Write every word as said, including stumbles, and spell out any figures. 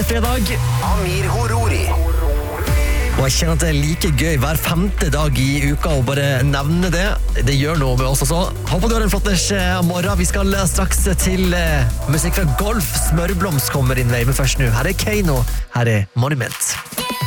fredag. Amir Horori. Og jeg kjenner at det er like gøy hver femte dag i uka å bare nevne det. Det gjør noe med oss også. Håper du har en flotters morgen. Vi skal straks til uh, musikk fra Golf. Smørblomst kommer inn vei, men først nå. Her er Kano. Her er Monument.